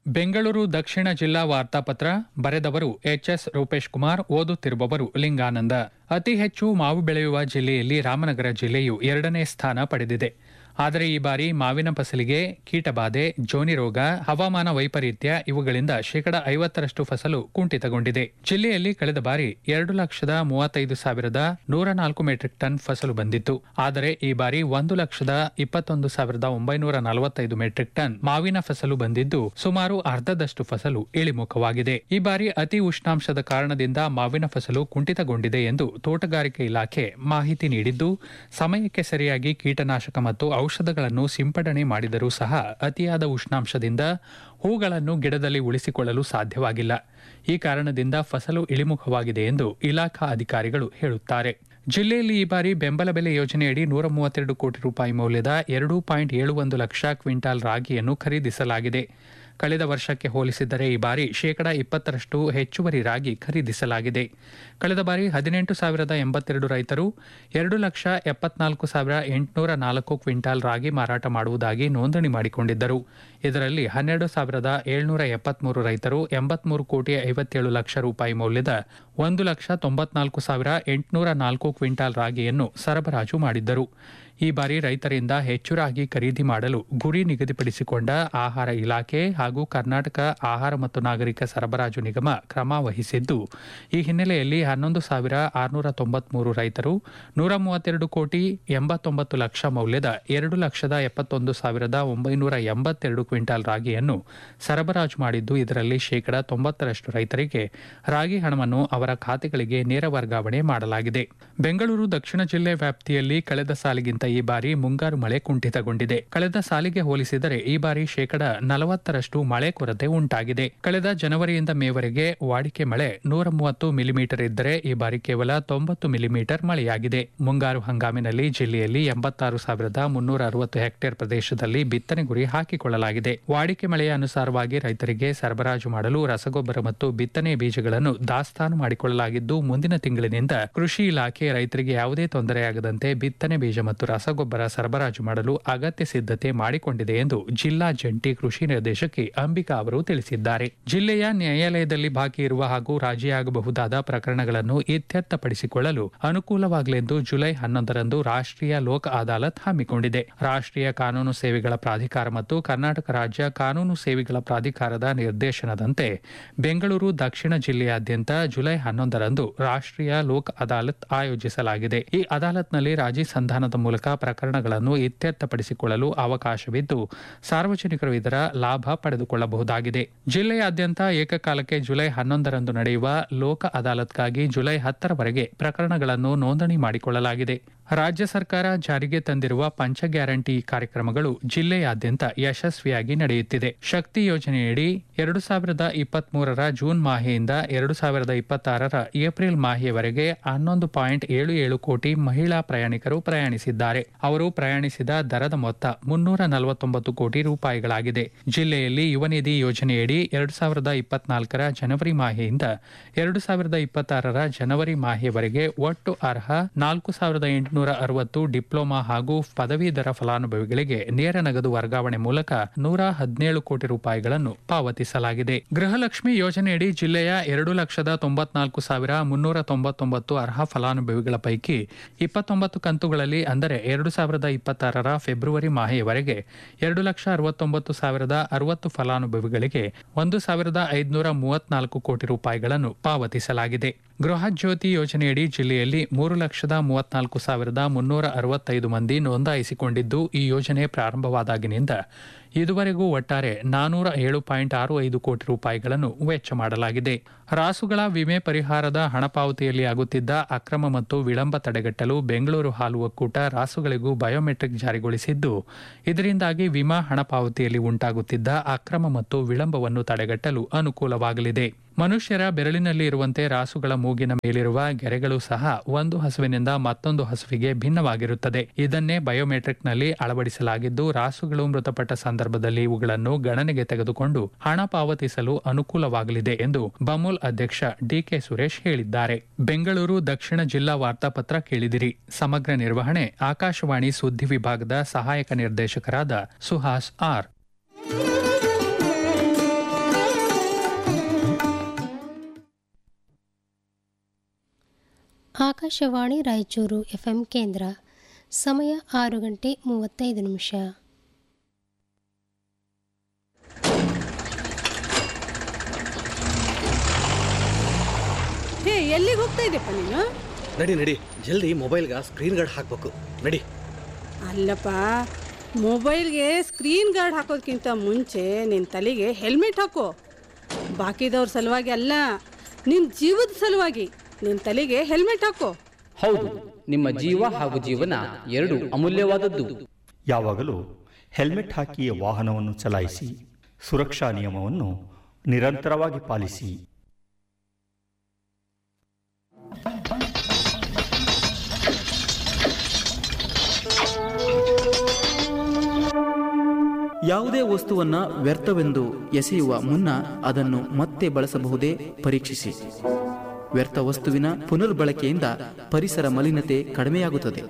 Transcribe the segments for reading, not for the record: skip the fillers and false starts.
ಬೆಂಗಳೂರು ದಕ್ಷಿಣ ಜಿಲ್ಲಾ ವಾರ್ತಾಪತ್ರ ಬರೆದವರು ಎಚ್ಎಸ್ ರೂಪೇಶ್ ಕುಮಾರ್, ಓದುತ್ತಿರುವವರು ಲಿಂಗಾನಂದ. ಅತಿ ಹೆಚ್ಚು ಮಾವು ಬೆಳೆಯುವ ಜಿಲ್ಲೆಯಲ್ಲಿ ರಾಮನಗರ ಜಿಲ್ಲೆಯು 2ನೇ ಸ್ಥಾನ ಪಡೆದಿದೆ. ಆದರೆ ಈ ಬಾರಿ ಮಾವಿನ ಫಸಲಿಗೆ ಕೀಟಬಾಧೆ, ಜೋನಿ ರೋಗ, ಹವಾಮಾನ ವೈಪರೀತ್ಯ ಇವುಗಳಿಂದ 50% ಫಸಲು ಕುಂಠಿತಗೊಂಡಿದೆ. ಜಿಲ್ಲೆಯಲ್ಲಿ ಕಳೆದ ಬಾರಿ 2,35,104 ಮೆಟ್ರಿಕ್ ಟನ್ ಫಸಲು ಬಂದಿತ್ತು. ಆದರೆ ಈ ಬಾರಿ 1,21,945 ಮೆಟ್ರಿಕ್ ಟನ್ ಮಾವಿನ ಫಸಲು ಬಂದಿದ್ದು ಸುಮಾರು ಅರ್ಧದಷ್ಟು ಫಸಲು ಇಳಿಮುಖವಾಗಿದೆ. ಈ ಬಾರಿ ಅತಿ ಉಷ್ಣಾಂಶದ ಕಾರಣದಿಂದ ಮಾವಿನ ಫಸಲು ಕುಂಠಿತಗೊಂಡಿದೆ ಎಂದು ತೋಟಗಾರಿಕೆ ಇಲಾಖೆ ಮಾಹಿತಿ ನೀಡಿದ್ದು, ಸಮಯಕ್ಕೆ ಸರಿಯಾಗಿ ಕೀಟನಾಶಕ ಮತ್ತು ಔಷಧಗಳನ್ನು ಸಿಂಪಡಣೆ ಮಾಡಿದರೂ ಸಹ ಅತಿಯಾದ ಉಷ್ಣಾಂಶದಿಂದ ಹೂಗಳನ್ನು ಗಿಡದಲ್ಲಿ ಉಳಿಸಿಕೊಳ್ಳಲು ಸಾಧ್ಯವಾಗಿಲ್ಲ. ಈ ಕಾರಣದಿಂದ ಫಸಲು ಇಳಿಮುಖವಾಗಿದೆ ಎಂದು ಇಲಾಖಾ ಅಧಿಕಾರಿಗಳು ಹೇಳುತ್ತಾರೆ. ಜಿಲ್ಲೆಯಲ್ಲಿ ಈ ಬಾರಿ ಬೆಂಬಲ ಬೆಲೆ ಯೋಜನೆಯಡಿ 132 ಕೋಟಿ ರೂಪಾಯಿ ಮೌಲ್ಯದ 2.71 ಲಕ್ಷ ಕ್ವಿಂಟಾಲ್ ರಾಗಿಯನ್ನು ಖರೀದಿಸಲಾಗಿದೆ. ಕಳೆದ ವರ್ಷಕ್ಕೆ ಹೋಲಿಸಿದರೆ ಈ ಬಾರಿ 20% ಹೆಚ್ಚುವರಿ ರಾಗಿ ಖರೀದಿಸಲಾಗಿದೆ. ಕಳೆದ ಬಾರಿ 18,082 ರೈತರು 2,74,804 ಕ್ವಿಂಟಾಲ್ ರಾಗಿ ಮಾರಾಟ ಮಾಡುವುದಾಗಿ ನೋಂದಣಿ ಮಾಡಿಕೊಂಡಿದ್ದರು. ಇದರಲ್ಲಿ 12,773 ರೈತರು 83 ಕೋಟಿ 57 ಲಕ್ಷ ರೂಪಾಯಿ ಮೌಲ್ಯದ 1,94,804 ಕ್ವಿಂಟಾಲ್ ರಾಗಿಯನ್ನು ಸರಬರಾಜು ಮಾಡಿದ್ದರು. ಈ ಬಾರಿ ರೈತರಿಂದ ಹೆಚ್ಚು ರಾಗಿ ಖರೀದಿ ಮಾಡಲು ಗುರಿ ನಿಗದಿಪಡಿಸಿಕೊಂಡ ಆಹಾರ ಇಲಾಖೆ ಹಾಗೂ ಕರ್ನಾಟಕ ಆಹಾರ ಮತ್ತು ನಾಗರಿಕ ಸರಬರಾಜು ನಿಗಮ ಕ್ರಮ ವಹಿಸಿದ್ದು, ಈ ಹಿನ್ನೆಲೆಯಲ್ಲಿ 11,693 ರೈತರು 132 ಕೋಟಿ 89 ಲಕ್ಷ ಮೌಲ್ಯದ 2,71,982 ಕ್ವಿಂಟಾಲ್ ರಾಗಿಯನ್ನು ಸರಬರಾಜು ಮಾಡಿದ್ದು, ಇದರಲ್ಲಿ 90% ರೈತರಿಗೆ ರಾಗಿ ಹಣವನ್ನು ಅವರ ಖಾತೆಗಳಿಗೆ ನೇರ ವರ್ಗಾವಣೆ ಮಾಡಲಾಗಿದೆ. ಬೆಂಗಳೂರು ದಕ್ಷಿಣ ಜಿಲ್ಲೆ ವ್ಯಾಪ್ತಿಯಲ್ಲಿ ಕಳೆದ ಸಾಲಿಗಿಂತ ಈ ಬಾರಿ ಮುಂಗಾರು ಮಳೆ ಕುಂಠಿತಗೊಂಡಿದೆ. ಕಳೆದ ಸಾಲಿಗೆ ಹೋಲಿಸಿದರೆ ಈ ಬಾರಿ 40% ಮಳೆ ಕೊರತೆ ಉಂಟಾಗಿದೆ. ಕಳೆದ ಜನವರಿಯಿಂದ ಮೇವರೆಗೆ ವಾಡಿಕೆ ಮಳೆ 130 ಮಿಲಿಮೀಟರ್ ಇದ್ದರೆ ಈ ಬಾರಿ ಕೇವಲ 90 ಮಿಲಿಮೀಟರ್ ಮಳೆಯಾಗಿದೆ. ಮುಂಗಾರು ಹಂಗಾಮಿನಲ್ಲಿ ಜಿಲ್ಲೆಯಲ್ಲಿ 86,360 ಹೆಕ್ಟೇರ್ ಪ್ರದೇಶದಲ್ಲಿ ಬಿತ್ತನೆ ಗುರಿ ಹಾಕಿಕೊಳ್ಳಲಾಗಿದೆ. ವಾಡಿಕೆ ಮಳೆಯ ಅನುಸಾರವಾಗಿ ರೈತರಿಗೆ ಸರಬರಾಜು ಮಾಡಲು ರಸಗೊಬ್ಬರ ಮತ್ತು ಬಿತ್ತನೆ ಬೀಜಗಳನ್ನು ದಾಸ್ತಾನು ಮಾಡಿಕೊಳ್ಳಲಾಗಿದ್ದು, ಮುಂದಿನ ತಿಂಗಳಿನಿಂದ ಕೃಷಿ ಇಲಾಖೆ ರೈತರಿಗೆ ಯಾವುದೇ ತೊಂದರೆಯಾಗದಂತೆ ಬಿತ್ತನೆ ಬೀಜ ಮತ್ತು ರಸಗೊಬ್ಬರ ಸರಬರಾಜು ಮಾಡಲು ಅಗತ್ಯ ಸಿದ್ಧತೆ ಮಾಡಿಕೊಂಡಿದೆ ಎಂದು ಜಿಲ್ಲಾ ಜಂಟಿ ಕೃಷಿ ನಿರ್ದೇಶಕಿ ಅಂಬಿಕಾ ಅವರು ತಿಳಿಸಿದ್ದಾರೆ. ಜಿಲ್ಲೆಯ ನ್ಯಾಯಾಲಯದಲ್ಲಿ ಬಾಕಿ ಇರುವ ಹಾಗೂ ರಾಜಿಯಾಗಬಹುದಾದ ಪ್ರಕರಣಗಳನ್ನು ಇತ್ಯರ್ಥಪಡಿಸಿಕೊಳ್ಳಲು ಅನುಕೂಲವಾಗಲೆಂದು ಜುಲೈ 11ರಂದು ರಾಷ್ಟ್ರೀಯ ಲೋಕ ಅದಾಲತ್ ಹಮ್ಮಿಕೊಂಡಿದೆ. ರಾಷ್ಟ್ರೀಯ ಕಾನೂನು ಸೇವೆಗಳ ಪ್ರಾಧಿಕಾರ ಮತ್ತು ಕರ್ನಾಟಕ ರಾಜ್ಯ ಕಾನೂನು ಸೇವೆಗಳ ಪ್ರಾಧಿಕಾರದ ನಿರ್ದೇಶನದಂತೆ ಬೆಂಗಳೂರು ದಕ್ಷಿಣ ಜಿಲ್ಲೆಯಾದ್ಯಂತ ಜುಲೈ 11ರಂದು ರಾಷ್ಟ್ರೀಯ ಲೋಕ ಅದಾಲತ್ ಆಯೋಜಿಸಲಾಗಿದೆ. ಈ ಅದಾಲತ್ನಲ್ಲಿ ರಾಜಿ ಸಂಧಾನದ ಮೂಲಕ ಪ್ರಕರಣಗಳನ್ನು ಇತ್ಯರ್ಥಪಡಿಸಿಕೊಳ್ಳಲು ಅವಕಾಶವಿದ್ದು, ಸಾರ್ವಜನಿಕರು ಇದರ ಲಾಭ ಪಡೆದುಕೊಳ್ಳಬಹುದಾಗಿದೆ. ಜಿಲ್ಲೆಯಾದ್ಯಂತ ಏಕಕಾಲಕ್ಕೆ ಜುಲೈ 11ರಂದು ನಡೆಯುವ ಲೋಕ ಅದಾಲತ್ಗಾಗಿ ಜುಲೈ 10ರವರೆಗೆ ಪ್ರಕರಣಗಳನ್ನು ನೋಂದಣಿ ಮಾಡಿಕೊಳ್ಳಲಾಗಿದೆ. ರಾಜ್ಯ ಸರ್ಕಾರ ಜಾರಿಗೆ ತಂದಿರುವ ಪಂಚ ಗ್ಯಾರಂಟಿ ಕಾರ್ಯಕ್ರಮಗಳು ಜಿಲ್ಲೆಯಾದ್ಯಂತ ಯಶಸ್ವಿಯಾಗಿ ನಡೆಯುತ್ತಿದೆ. ಶಕ್ತಿ ಯೋಜನೆಯಡಿ 2023ರ ಜೂನ್ ಮಾಹೆಯಿಂದ 2026ರ ಏಪ್ರಿಲ್ ಮಾಹೆಯವರೆಗೆ 11.77 ಕೋಟಿ ಮಹಿಳಾ ಪ್ರಯಾಣಿಕರು ಪ್ರಯಾಣಿಸಿದ್ದಾರೆ. ಅವರು ಪ್ರಯಾಣಿಸಿದ ದರದ ಮೊತ್ತ 349 ಕೋಟಿ ರೂಪಾಯಿಗಳಾಗಿದೆ. ಜಿಲ್ಲೆಯಲ್ಲಿ ಯುವ ನಿಧಿ ಯೋಜನೆಯಡಿ 2024ರ ಜನವರಿ ಮಾಹೆಯಿಂದ 2026ರ ಜನವರಿ ಮಾಹೆಯವರೆಗೆ ಒಟ್ಟು ಅರ್ಹ 4,860 ಡಿಪ್ಲೊಮಾ ಹಾಗೂ ಪದವೀಧರ ಫಲಾನುಭವಿಗಳಿಗೆ ನೇರ ನಗದು ವರ್ಗಾವಣೆ ಮೂಲಕ 117 ಕೋಟಿ ರೂಪಾಯಿಗಳನ್ನು ಪಾವತಿಸಲಾಗಿದೆ. ಗೃಹಲಕ್ಷ್ಮಿ ಯೋಜನೆಯಡಿ ಜಿಲ್ಲೆಯ 2,94,399 ಅರ್ಹ ಫಲಾನುಭವಿಗಳ ಪೈಕಿ 29 ಕಂತುಗಳಲ್ಲಿ ಅಂದರೆ 2026ರ ಫೆಬ್ರವರಿ ಮಾಹೆಯವರೆಗೆ 2,69,060 ಫಲಾನುಭವಿಗಳಿಗೆ 1,534 ಕೋಟಿ ರೂಪಾಯಿಗಳನ್ನು ಪಾವತಿಸಲಾಗಿದೆ. ಗೃಹ ಜ್ಯೋತಿ ಯೋಜನೆಯಡಿ ಜಿಲ್ಲೆಯಲ್ಲಿ 3,34,365 ಮಂದಿ ನೋಂದಾಯಿಸಿಕೊಂಡಿದ್ದು, ಈ ಯೋಜನೆ ಪ್ರಾರಂಭವಾದಾಗಿನಿಂದ ಇದುವರೆಗೂ ಒಟ್ಟಾರೆ 407.65 ಕೋಟಿ ರೂಪಾಯಿಗಳನ್ನು ವೆಚ್ಚ ಮಾಡಲಾಗಿದೆ. ರಾಸುಗಳ ವಿಮೆ ಪರಿಹಾರದ ಹಣ ಪಾವತಿಯಲ್ಲಿ ಆಗುತ್ತಿದ್ದ ಅಕ್ರಮ ಮತ್ತು ವಿಳಂಬ ತಡೆಗಟ್ಟಲು ಬೆಂಗಳೂರು ಹಾಲು ಒಕ್ಕೂಟ ರಾಸುಗಳಿಗೂ ಬಯೋಮೆಟ್ರಿಕ್ ಜಾರಿಗೊಳಿಸಿದ್ದು, ಇದರಿಂದಾಗಿ ವಿಮಾ ಹಣ ಪಾವತಿಯಲ್ಲಿ ಉಂಟಾಗುತ್ತಿದ್ದ ಅಕ್ರಮ ಮತ್ತು ವಿಳಂಬವನ್ನು ತಡೆಗಟ್ಟಲು ಅನುಕೂಲವಾಗಲಿದೆ. ಮನುಷ್ಯರ ಬೆರಳಿನಲ್ಲಿ ಇರುವಂತೆ ರಾಸುಗಳ ಮೂಗಿನ ಮೇಲಿರುವ ಗೆರೆಗಳು ಸಹ ಒಂದು ಹಸುವಿನಿಂದ ಮತ್ತೊಂದು ಹಸುವಿಗೆ ಭಿನ್ನವಾಗಿರುತ್ತದೆ. ಇದನ್ನೇ ಬಯೋಮೆಟ್ರಿಕ್ನಲ್ಲಿ ಅಳವಡಿಸಲಾಗಿದ್ದು, ರಾಸುಗಳು ಮೃತಪಟ್ಟ ಸಂದರ್ಭದಲ್ಲಿ ಇವುಗಳನ್ನು ಗಣನೆಗೆ ತೆಗೆದುಕೊಂಡು ಹಣ ಪಾವತಿಸಲು ಅನುಕೂಲವಾಗಲಿದೆ ಎಂದು ಬಮೂಲ್ ಅಧ್ಯಕ್ಷ ಡಿಕೆ ಸುರೇಶ್ ಹೇಳಿದ್ದಾರೆ. ಬೆಂಗಳೂರು ದಕ್ಷಿಣ ಜಿಲ್ಲಾ ವಾರ್ತಾಪತ್ರ ಕೇಳಿದಿರಿ. ಸಮಗ್ರ ನಿರ್ವಹಣೆ ಆಕಾಶವಾಣಿ ಸುದ್ದಿ ವಿಭಾಗದ ಸಹಾಯಕ ನಿರ್ದೇಶಕರಾದ ಸುಹಾಸ್ ಆರ್. ಆಕಾಶವಾಣಿ ರಾಯಚೂರು FM ಕೇಂದ್ರ. ಸಮಯ 6:35. ಹೇ, ಎಲ್ಲಿಗೆ ಹೋಗ್ತಾ ಇದ್ದೆಪ್ಪ ನೀನು? ನಡಿ ಜಲ್ದಿ ಮೊಬೈಲ್ಗೆ ಸ್ಕ್ರೀನ್ ಗಾರ್ಡ್ ಹಾಕಬೇಕು. ನಡಿ. ಅಲ್ಲಪ್ಪ, ಮೊಬೈಲ್ಗೆ ಸ್ಕ್ರೀನ್ ಗಾರ್ಡ್ ಹಾಕೋದಕ್ಕಿಂತ ಮುಂಚೆ ನಿನ್ನ ತಲೆಗೆ ಹೆಲ್ಮೆಟ್ ಹಾಕೋ. ಬಾಕಿದವ್ರ ಸಲುವಾಗಿ ಅಲ್ಲ, ನಿನ್ನ ಜೀವದ ಸಲುವಾಗಿ ನಿನ್ನ ತಲೆಗೆ ಹೆಲ್ಮೆಟ್ ಹಾಕೋ. ಹೌದು, ನಿಮ್ಮ ಜೀವ ಹಾಗೂ ಜೀವನ ಎರಡು ಅಮೂಲ್ಯವಾದದ್ದು. ಯಾವಾಗಲೂ ಹೆಲ್ಮೆಟ್ ಹಾಕಿ ವಾಹನವನ್ನು ಚಲಾಯಿಸಿ. ಸುರಕ್ಷಾ ನಿಯಮವನ್ನು ನಿರಂತರವಾಗಿ ಪಾಲಿಸಿ. ಯಾವುದೇ ವಸ್ತುವನ್ನು ವ್ಯರ್ಥವೆಂದು ಎಸೆಯುವ ಮುನ್ನ ಅದನ್ನು ಮತ್ತೆ ಬಳಸಬಹುದೇ ಪರೀಕ್ಷಿಸಿ. ವ್ಯರ್ಥ ವಸ್ತುವಿನ ಪುನರ್ಬಳಕೆಯಿಂದ ಪರಿಸರ ಮಲಿನತೆ ಕಡಿಮೆಯಾಗುತ್ತದೆ.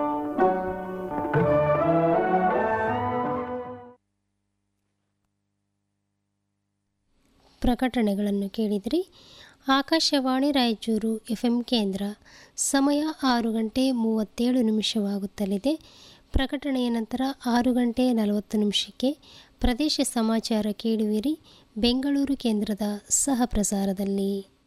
ಪ್ರಕಟಣೆಗಳನ್ನು ಕೇಳಿದ್ರಿ. ಆಕಾಶವಾಣಿ ರಾಯಚೂರು FM ಕೇಂದ್ರ. ಸಮಯ 6:37 ಪ್ರಕಟಣೆಯ ನಂತರ 6:40 ಪ್ರದೇಶ ಸಮಾಚಾರ ಕೇಳುವಿರಿ ಬೆಂಗಳೂರು ಕೇಂದ್ರದ ಸಹ ಪ್ರಸಾರದಲ್ಲಿ.